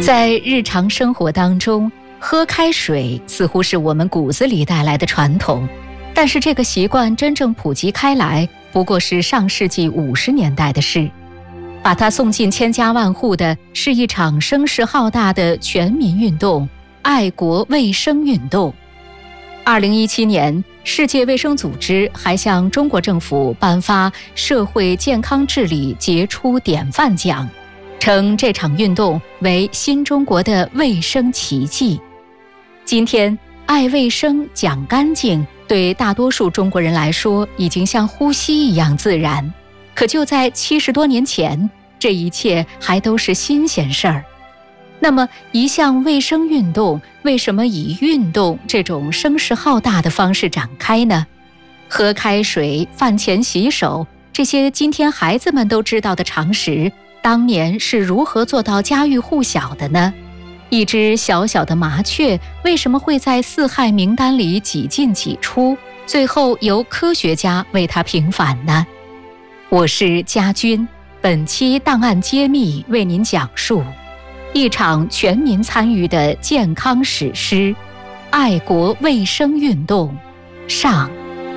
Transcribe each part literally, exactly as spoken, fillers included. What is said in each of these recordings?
在日常生活当中，喝开水似乎是我们骨子里带来的传统，但是这个习惯真正普及开来，不过是上世纪五十年代的事。把它送进千家万户的是一场声势浩大的全民运动——爱国卫生运动。二零一七年，世界卫生组织还向中国政府颁发社会健康治理杰出典范奖，称这场运动为新中国的卫生奇迹。今天，爱卫生、讲干净，对大多数中国人来说，已经像呼吸一样自然。可就在七十多年前，这一切还都是新鲜事儿。那么，一项卫生运动为什么以运动这种声势浩大的方式展开呢？喝开水、饭前洗手，这些今天孩子们都知道的常识，当年是如何做到家喻户晓的呢？一只小小的麻雀为什么会在四害名单里几进几出，最后由科学家为它平反呢？我是家军，本期档案揭秘为您讲述一场全民参与的健康史诗——爱国卫生运动上。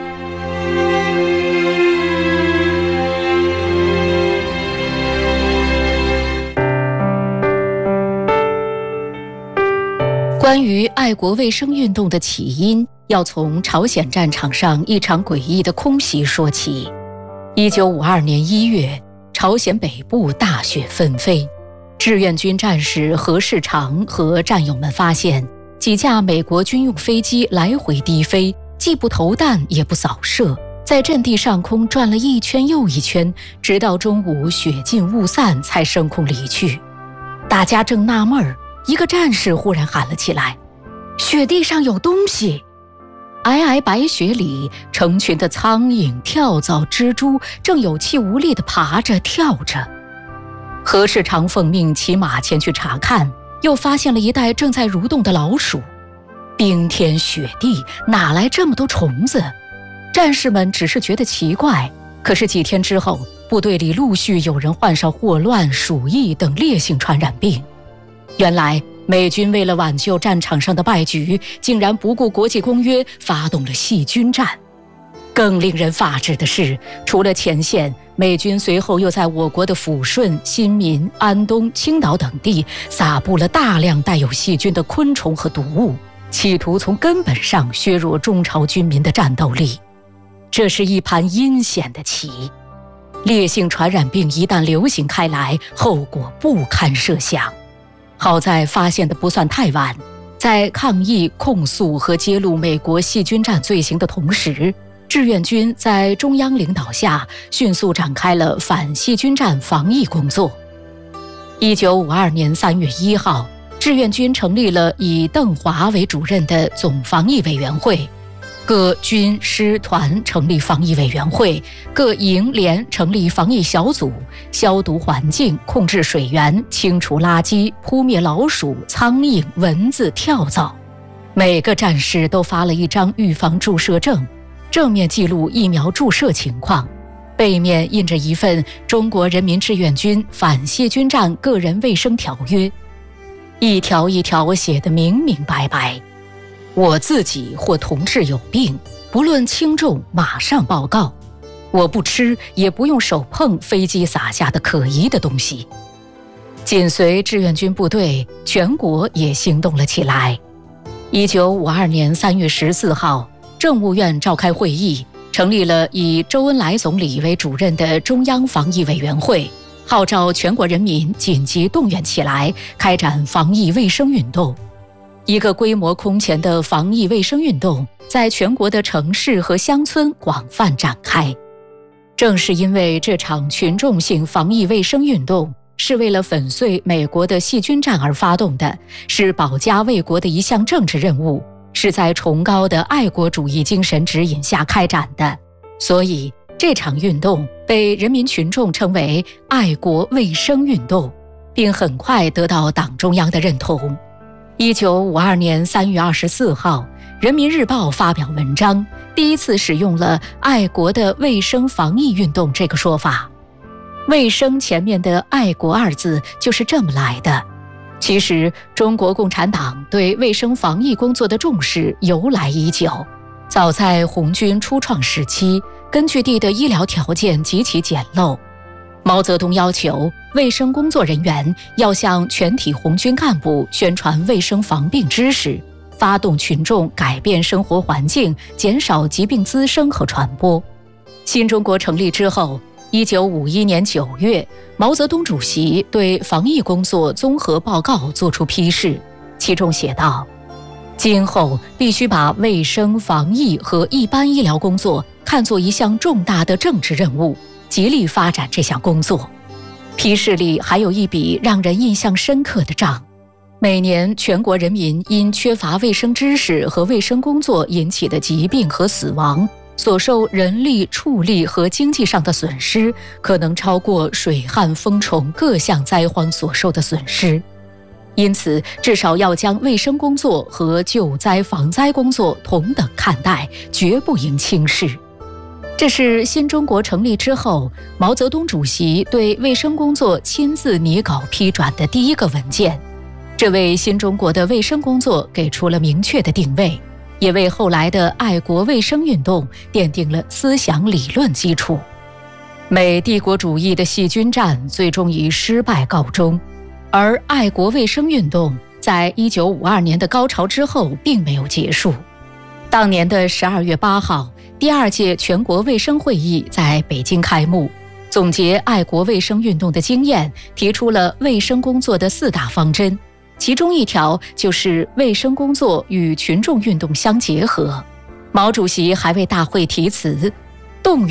关于爱国卫生运动的起因，要从朝鲜战场上一场诡异的空袭说起。一九五二年一月，朝鲜北部大雪纷飞，志愿军战士何世长和战友们发现，几架美国军用飞机来回低飞，既不投弹也不扫射，在阵地上空转了一圈又一圈，直到中午雪尽雾散才升空离去。大家正纳闷儿，一个战士忽然喊了起来：“雪地上有东西！”皑皑白雪里，成群的苍蝇、跳蚤、蜘蛛正有气无力地爬着跳着。何世长奉命骑马前去查看，又发现了一袋正在蠕动的老鼠。冰天雪地，哪来这么多虫子？战士们只是觉得奇怪。可是几天之后，部队里陆续有人患上霍乱、鼠疫等烈性传染病。原来美军为了挽救战场上的败局，竟然不顾国际公约，发动了细菌战。更令人发指的是，除了前线，美军随后又在我国的抚顺、新民、安东、青岛等地撒布了大量带有细菌的昆虫和毒物，企图从根本上削弱中朝军民的战斗力。这是一盘阴险的棋。烈性传染病一旦流行开来，后果不堪设想。好在发现的不算太晚，在抗议、控诉和揭露美国细菌战罪行的同时，志愿军在中央领导下迅速展开了反细菌战防疫工作。一九五二年三月一号，志愿军成立了以邓华为主任的总防疫委员会，各军师团成立防疫委员会，各营连成立防疫小组，消毒环境，控制水源，清除垃圾，扑灭老鼠、苍蝇、蚊子、跳蚤。每个战士都发了一张预防注射证，正面记录疫苗注射情况，背面印着一份《中国人民志愿军反细菌战个人卫生条约》，一条一条写得明明白白。我自己或同志有病，不论轻重，马上报告。我不吃，也不用手碰飞机撒下的可疑的东西。紧随志愿军部队，全国也行动了起来。一九五二年三月十四号，政务院召开会议，成立了以周恩来总理为主任的中央防疫委员会，号召全国人民紧急动员起来，开展防疫卫生运动。一个规模空前的防疫卫生运动在全国的城市和乡村广泛展开。正是因为这场群众性防疫卫生运动是为了粉碎美国的细菌战而发动的，是保家卫国的一项政治任务，是在崇高的爱国主义精神指引下开展的，所以这场运动被人民群众称为爱国卫生运动，并很快得到党中央的认同。一九五二年三月二十四号，《人民日报》发表文章，第一次使用了“爱国的卫生防疫运动”这个说法。卫生前面的“爱国”二字就是这么来的。 其实，中国共产党对卫生防疫工作的重视由来已久。早在红军初创时期，根据地的医疗条件极其简陋，毛泽东要求卫生工作人员要向全体红军干部宣传卫生防病知识，发动群众改变生活环境，减少疾病滋生和传播。新中国成立之后，一九五一年九月，毛泽东主席对防疫工作综合报告作出批示，其中写道：今后必须把卫生防疫和一般医疗工作看作一项重大的政治任务，极力发展这项工作。批示里还有一笔让人印象深刻的账：每年全国人民因缺乏卫生知识和卫生工作引起的疾病和死亡，所受人力、畜力和经济上的损失，可能超过水旱、风虫各项灾荒所受的损失。因此，至少要将卫生工作和救灾防灾工作同等看待，绝不应轻视。这是新中国成立之后，毛泽东主席对卫生工作亲自拟稿批转的第一个文件，这为新中国的卫生工作给出了明确的定位，也为后来的爱国卫生运动奠定了思想理论基础。美帝国主义的细菌战最终以失败告终，而爱国卫生运动在一九五二年的高潮之后并没有结束。当年的十二月八号，第二届全国卫生会议在北京开幕，总结爱国卫生运动的经验，提出了卫生工作的四大方针，其中一条就是卫生工作与群众运动相结合。毛主席还为大会题词，动员